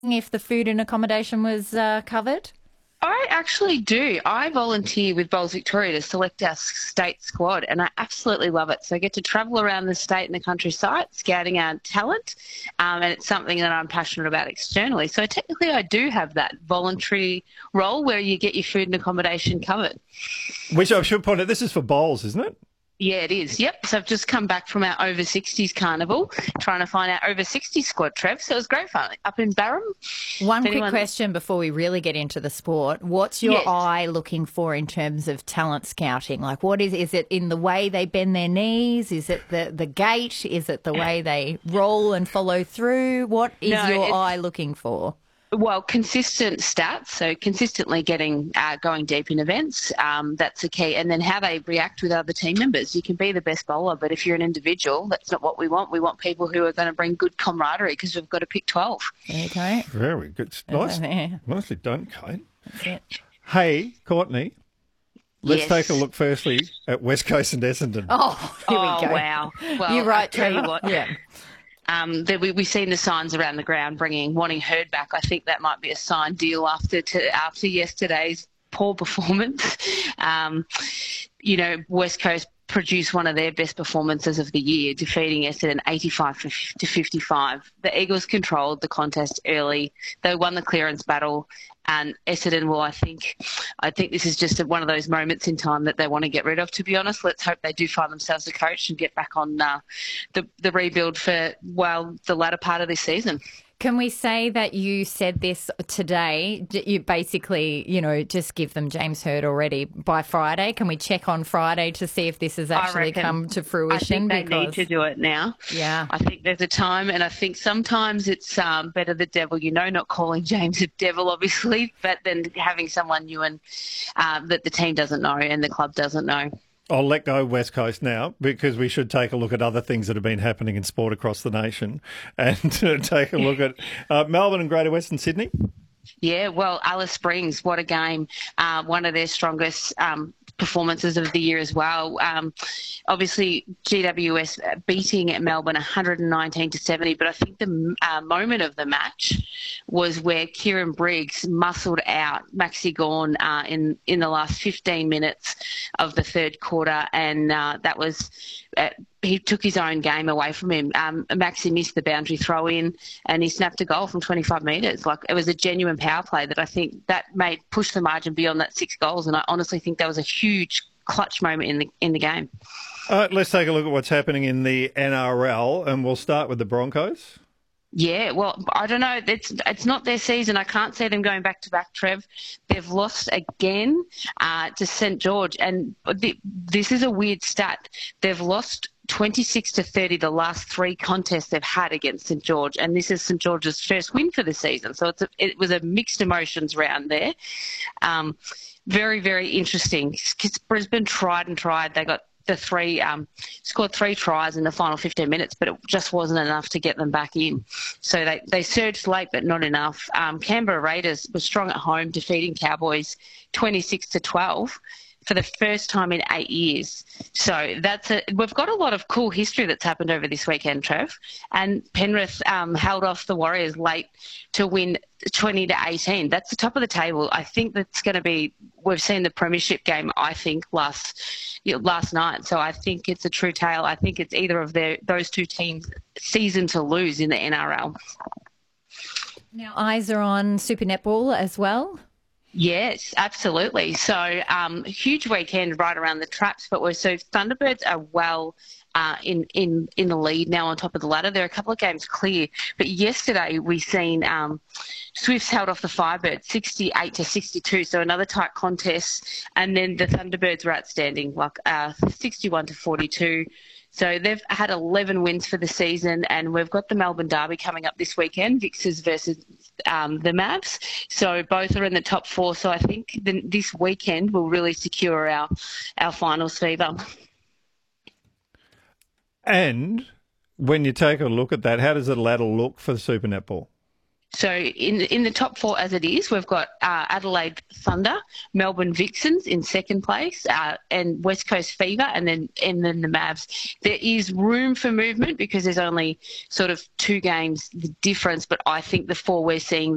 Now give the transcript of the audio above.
if the food and accommodation was covered? I actually do. I volunteer with Bowls Victoria to select our state squad, and I absolutely love it. So I get to travel around the state and the countryside, scouting our talent, and it's something that I'm passionate about externally. So technically, I do have that voluntary role where you get your food and accommodation covered. Which I should point out, this is for bowls, isn't it? Yeah, it is. Yep. So I've just come back from our over 60s carnival, trying to find our over 60s squad, Trev. So it was great fun up in Barham. One quick question before we really get into the sport. What's your Yes. eye looking for in terms of talent scouting? Like, what is it in the way they bend their knees? Is it the gait? Is it the way they roll and follow through? What is No, your eye looking for? Well, consistent stats, so consistently going deep in events, that's the key. And then how they react with other team members. You can be the best bowler, but if you're an individual, that's not what we want. We want people who are going to bring good camaraderie because we've got to pick 12. There you go. Very good. Nice. Nicely done, Kate. That's it. Hey, Courtney, let's Yes. take a look firstly at West Coast and Essendon. Oh, here we go. Wow. Well, You're right, I tell you Trevor. what. Yeah. We've seen the signs around the ground wanting Hurd back. I think that might be a signed deal after yesterday's poor performance. West Coast produced one of their best performances of the year, defeating Essendon 85-55. The Eagles controlled the contest early. They won the clearance battle, and Essendon will, I think this is just one of those moments in time that they want to get rid of, to be honest. Let's hope they do find themselves a coach and get back on the rebuild for, the latter part of this season. Can we say that you said this today? You basically, just give them James Hurd already by Friday. Can we check on Friday to see if this has actually come to fruition? I think they need to do it now. Yeah. I think there's a time, and I think sometimes it's better the devil, not calling James a devil, obviously, but then having someone new and that the team doesn't know and the club doesn't know. I'll let go West Coast now because we should take a look at other things that have been happening in sport across the nation and take a look at Melbourne and Greater Western Sydney. Yeah, well, Alice Springs, what a game. One of their strongest performances of the year as well. Obviously, GWS beating Melbourne 119-70, but I think the moment of the match was where Kieran Briggs muscled out Maxi Gawn in the last 15 minutes of the third quarter, and that was... he took his own game away from him. Maxi missed the boundary throw in and he snapped a goal from 25 metres. Like, it was a genuine power play that I think that push the margin beyond that 6 goals. And I honestly think that was a huge clutch moment in the game. Let's take a look at what's happening in the NRL, and we'll start with the Broncos. Yeah, well, I don't know. It's not their season. I can't see them going back to back, Trev. They've lost again to St George, and this is a weird stat. They've lost 26-30 the last 3 contests they've had against St George, and this is St George's first win for the season. So it was a mixed emotions round there. Very, very interesting. Because Brisbane tried and tried. They got scored 3 tries in the final 15 minutes, but it just wasn't enough to get them back in. So they surged late, but not enough. Canberra Raiders were strong at home, defeating Cowboys 26-12 for the first time in 8 years. So we've got a lot of cool history that's happened over this weekend, Trev. And Penrith held off the Warriors late to win 20-18. That's the top of the table. I think that's going to be. We've seen the premiership game, I think, last night. So I think it's a true tale. I think it's either of those two teams' season to lose in the NRL. Now, eyes are on Super Netball as well. Yes, absolutely. So huge weekend right around the traps, but Thunderbirds are well in the lead now on top of the ladder. There are a couple of games clear, but yesterday we seen Swifts held off the Firebirds 68-62, so another tight contest, and then the Thunderbirds were outstanding, like 61-42. So they've had 11 wins for the season, and we've got the Melbourne Derby coming up this weekend, Vixers versus the Mavs. So both are in the top 4. So I think this weekend will really secure our finals fever. And when you take a look at that, how does the ladder look for the Super Netball? So in the top 4 as it is, we've got Adelaide Thunder, Melbourne Vixens in second place, and West Coast Fever, and then the Mavs. There is room for movement because there's only sort of 2 games difference, but I think the 4 we're seeing